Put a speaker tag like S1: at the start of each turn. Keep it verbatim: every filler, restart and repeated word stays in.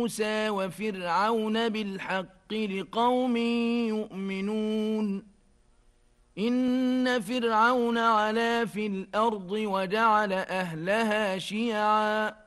S1: موسى وفرعون بالحق لقوم يؤمنون إن فرعون علا في الأرض وجعل أهلها شيعا